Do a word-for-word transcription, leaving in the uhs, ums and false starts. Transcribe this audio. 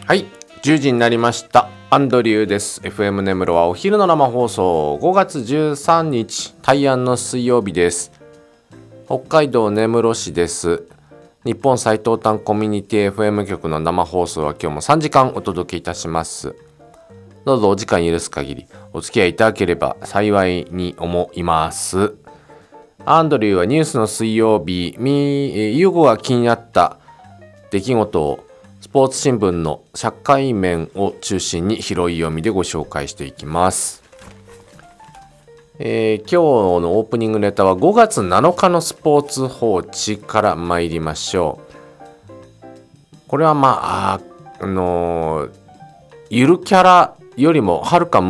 はい、じゅうじになりました。アンドリューです。 エフエム 根室はお昼の生放送、ごがつじゅうさんにち大安の水曜日です。北海道根室市です。日本最東端コミュニティ エフエム 局の生放送は今日もさんじかんお届けいたします。どうぞお時間許す限りお付き合いいただければ幸いに思います。アンドリューはニュースの水曜日、ユーゴが気になった出来事をスポーツ新聞の社会面を中心に拾い読みでご紹介していきます。えー、今日のオープニングネタはごがつなのかのスポーツ報知から参りましょう。これはまあ、あ、あのー、ゆるキャラよりもはるか